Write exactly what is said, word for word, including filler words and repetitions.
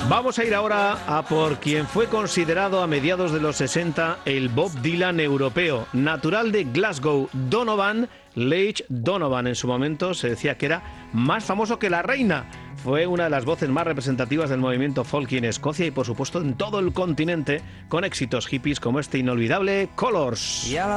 Vamos a ir ahora a por quien fue considerado a mediados de los sesenta el Bob Dylan europeo. Natural de Glasgow, Donovan Leitch Donovan. En su momento se decía que era más famoso que la reina. Fue una de las voces más representativas del movimiento folk en Escocia y por supuesto en todo el continente, con éxitos hippies como este inolvidable Colors.